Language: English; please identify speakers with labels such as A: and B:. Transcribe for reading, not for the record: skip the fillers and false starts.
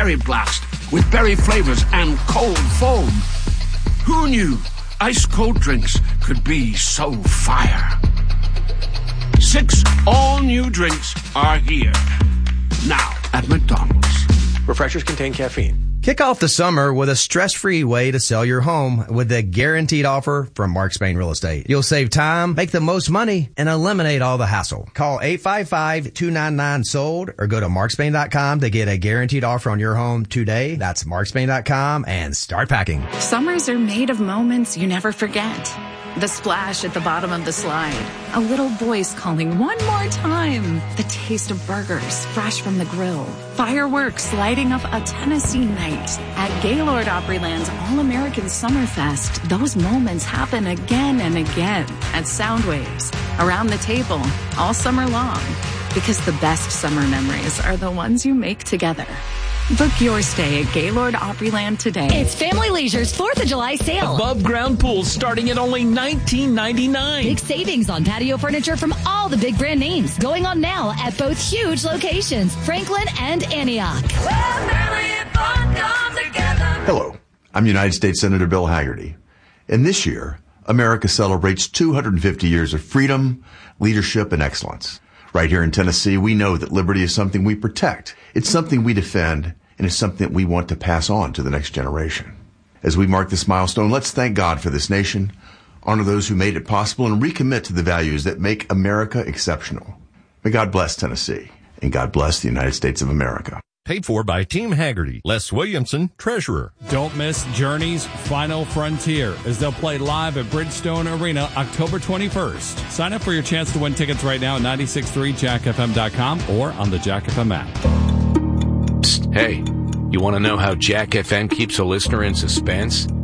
A: Berry Blast with berry flavors and cold foam. Who knew ice-cold drinks could be so fire? 6 all-new drinks are here. Now at McDonald's.
B: Refreshers contain caffeine.
C: Kick off the summer with a stress-free way to sell your home with the guaranteed offer from Mark Spain Real Estate. You'll save time, make the most money, and eliminate all the hassle. Call 855-299-SOLD or go to markspain.com to get a guaranteed offer on your home today. That's markspain.com and start packing.
D: Summers are made of moments you never forget. The splash at the bottom of the slide. A little voice calling one more time. The taste of burgers fresh from the grill. Fireworks lighting up a Tennessee night. At Gaylord Opryland's All-American Summerfest, those moments happen again and again at Soundwaves, around the table, all summer long. Because the best summer memories are the ones you make together. Book your stay at Gaylord Opryland today.
E: It's Family Leisure's 4th of July sale.
F: Above ground pools starting at only $19.99.
E: Big savings on patio furniture from all the big brand names. Going on now at both huge locations, Franklin and Antioch.
G: Hello, I'm United States Senator Bill Hagerty. And this year, America celebrates 250 years of freedom, leadership, and excellence. Right here in Tennessee, we know that liberty is something we protect. It's something we defend, and it's something that we want to pass on to the next generation. As we mark this milestone, let's thank God for this nation, honor those who made it possible, and recommit to the values that make America exceptional. May God bless Tennessee, and God bless the United States of America.
H: Paid for by Team Hagerty. Les Williamson, Treasurer.
I: Don't miss Journey's Final Frontier as they'll play live at Bridgestone Arena October 21st. Sign up for your chance to win tickets right now at 963jackfm.com or on the Jack FM app.
B: Psst, hey, you want to know how Jack FM keeps a listener in suspense?